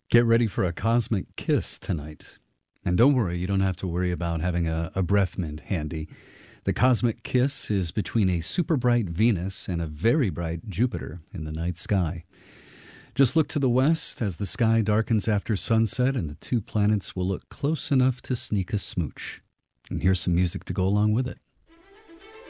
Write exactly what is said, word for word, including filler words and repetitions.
Get ready for a cosmic kiss tonight. And don't worry, you don't have to worry about having a, a breath mint handy. The cosmic kiss is between a super bright Venus and a very bright Jupiter in the night sky. Just look to the west as the sky darkens after sunset, and the two planets will look close enough to sneak a smooch. And here's some music to go along with it.